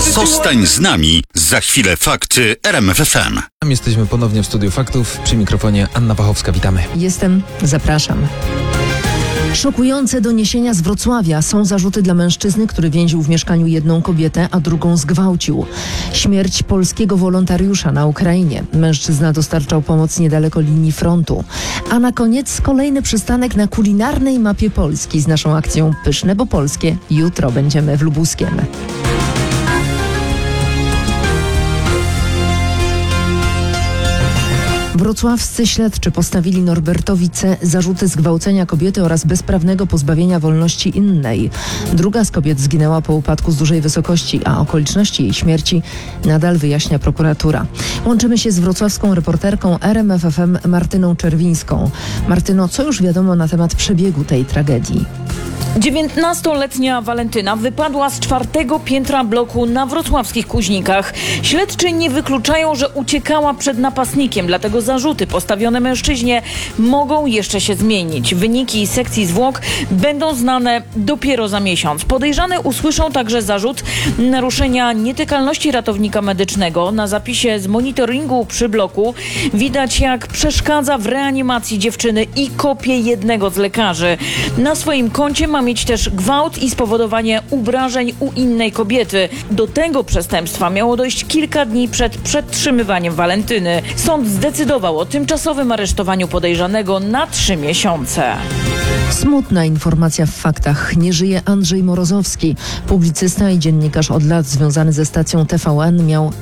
Zostań z nami. Za chwilę fakty RMF FM. Jesteśmy ponownie w studiu faktów. Przy mikrofonie Anna Pachowska. Witamy. Jestem, zapraszam. Szokujące doniesienia z Wrocławia. Są zarzuty dla mężczyzny, który więził w mieszkaniu jedną kobietę, a drugą zgwałcił. Śmierć polskiego wolontariusza na Ukrainie. Mężczyzna dostarczał pomoc niedaleko linii frontu. A na koniec kolejny przystanek na kulinarnej mapie Polski z naszą akcją Pyszne, bo polskie. Jutro będziemy w Lubuskiem. Wrocławscy śledczy postawili Norbertowi C. zarzuty zgwałcenia kobiety oraz bezprawnego pozbawienia wolności innej. Druga z kobiet zginęła po upadku z dużej wysokości, a okoliczności jej śmierci nadal wyjaśnia prokuratura. Łączymy się z wrocławską reporterką RMF FM Martyną Czerwińską. Martyno, co już wiadomo na temat przebiegu tej tragedii? 19-letnia Walentyna wypadła z 4. piętra bloku na wrocławskich Kuźnikach. Śledczy nie wykluczają, że uciekała przed napastnikiem, dlatego zarzuty postawione mężczyźnie mogą jeszcze się zmienić. Wyniki sekcji zwłok będą znane dopiero za miesiąc. Podejrzane usłyszą także zarzut naruszenia nietykalności ratownika medycznego. Na zapisie z monitoringu przy bloku widać, jak przeszkadza w reanimacji dziewczyny i kopie jednego z lekarzy. Na swoim koncie ma mieć też gwałt i spowodowanie obrażeń u innej kobiety. Do tego przestępstwa miało dojść kilka dni przed przetrzymywaniem Walentyny. Sąd zdecydował o tymczasowym aresztowaniu podejrzanego na 3 miesiące. Smutna informacja w faktach. Nie żyje Andrzej Morozowski. Publicysta i dziennikarz od lat związany ze stacją TVN, miał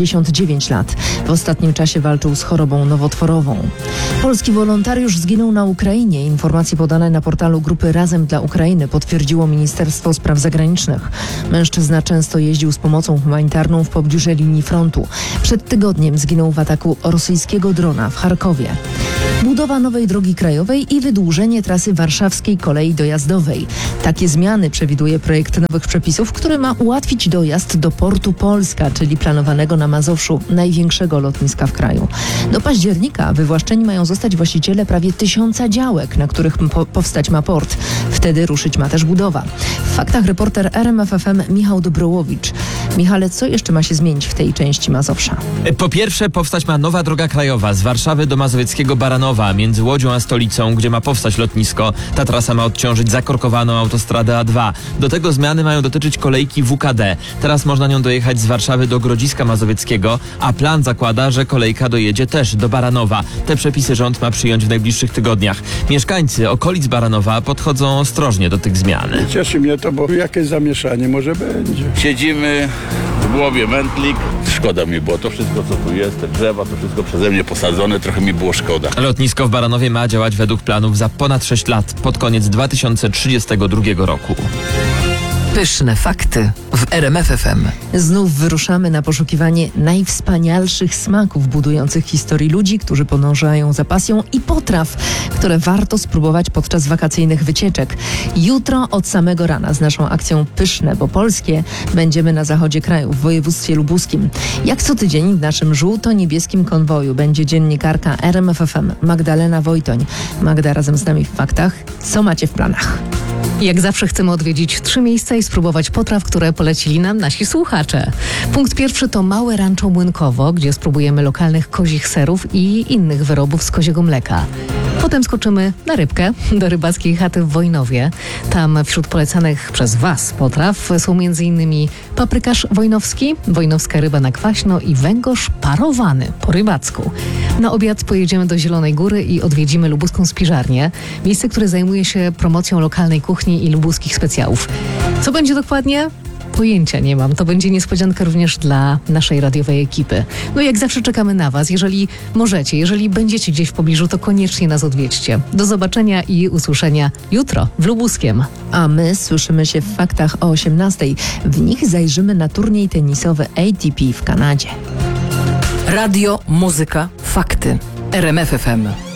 69 lat. W ostatnim czasie walczył z chorobą nowotworową. Polski wolontariusz zginął na Ukrainie. Informacje podane na portalu grupy Razem dla Ukrainy potwierdziło Ministerstwo Spraw Zagranicznych. Mężczyzna często jeździł z pomocą humanitarną w pobliżu linii frontu. Przed tygodniem zginął w ataku rosyjskiego drona w Charkowie. Budowa nowej drogi krajowej i wydłużenie trasy warszawskiej kolei dojazdowej. Takie zmiany przewiduje projekt nowych przepisów, który ma ułatwić dojazd do portu Polska, czyli planowanego na Mazowszu największego lotniska w kraju. Do października wywłaszczeni mają zostać właściciele prawie 1000 działek, na których powstać ma port. Wtedy ruszyć ma też budowa. W faktach reporter RMF FM Michał Dobrołowicz. Michale, co jeszcze ma się zmienić w tej części Mazowsza? Po pierwsze, powstać ma nowa droga krajowa z Warszawy do mazowieckiego Baranowa, między Łodzią a stolicą, gdzie ma powstać lotnisko. Ta trasa ma odciążyć zakorkowaną autostradę A2. Do tego zmiany mają dotyczyć kolejki WKD. Teraz można nią dojechać z Warszawy do Grodziska Mazowieckiego, a plan zakłada, że kolejka dojedzie też do Baranowa. Te przepisy rząd ma przyjąć w najbliższych tygodniach. Mieszkańcy okolic Baranowa podchodzą ostrożnie do tych zmian. Cieszy mnie to, bo jakieś zamieszanie może będzie. Siedzimy, w głowie mętlik. Szkoda mi było to wszystko, co tu jest, te drzewa, to wszystko przeze mnie posadzone, trochę mi było szkoda. Lotnisko w Baranowie ma działać według planów za ponad 6 lat, pod koniec 2032 roku. Pyszne fakty w RMF FM. Znów wyruszamy na poszukiwanie najwspanialszych smaków budujących historii ludzi, którzy podążają za pasją i potraw, które warto spróbować podczas wakacyjnych wycieczek. Jutro od samego rana z naszą akcją Pyszne, bo polskie będziemy na zachodzie kraju, w województwie lubuskim. Jak co tydzień w naszym żółto-niebieskim konwoju będzie dziennikarka RMF FM Magdalena Wojtoń. Magda razem z nami w faktach. Co macie w planach? Jak zawsze chcemy odwiedzić 3 miejsca i spróbować potraw, które polecili nam nasi słuchacze. Punkt pierwszy to Małe Rancho Młynkowo, gdzie spróbujemy lokalnych kozich serów i innych wyrobów z koziego mleka. Potem skoczymy na rybkę do rybackiej chaty w Wojnowie. Tam wśród polecanych przez Was potraw są m.in. paprykarz wojnowski, wojnowska ryba na kwaśno i węgorz parowany po rybacku. Na obiad pojedziemy do Zielonej Góry i odwiedzimy lubuską spiżarnię, miejsce, które zajmuje się promocją lokalnej kuchni i lubuskich specjałów. Co będzie dokładnie? Pojęcia nie mam. To będzie niespodzianka również dla naszej radiowej ekipy. No jak zawsze czekamy na Was. Jeżeli możecie, jeżeli będziecie gdzieś w pobliżu, to koniecznie nas odwiedźcie. Do zobaczenia i usłyszenia jutro w Lubuskiem. A my słyszymy się w faktach o 18:00. W nich zajrzymy na turniej tenisowy ATP w Kanadzie. Radio, muzyka, fakty. RMF FM.